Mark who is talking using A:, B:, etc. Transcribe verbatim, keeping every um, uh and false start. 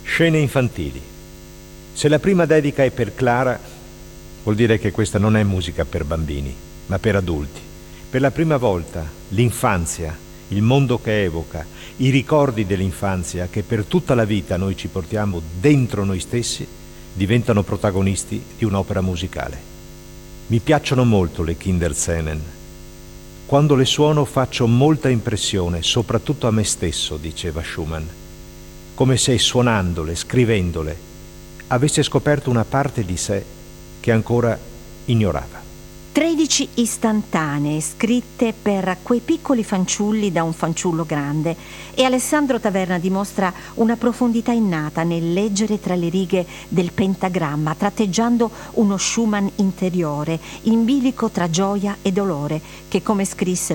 A: Scene infantili. Se la prima dedica è per Clara, vuol dire che questa non è musica per bambini, ma per adulti. Per la prima volta l'infanzia, il mondo che evoca, i ricordi dell'infanzia che per tutta la vita noi ci portiamo dentro noi stessi, diventano protagonisti di un'opera musicale. Mi piacciono molto le Kinderscenen. Quando le suono faccio molta impressione, soprattutto a me stesso, diceva Schumann, come se suonandole, scrivendole, avesse scoperto una parte di sé che ancora ignorava.
B: tredici istantanee scritte per quei piccoli fanciulli da un fanciullo grande, e Alessandro Taverna dimostra una profondità innata nel leggere tra le righe del pentagramma, tratteggiando uno Schumann interiore, in bilico tra gioia e dolore, che, come scrisse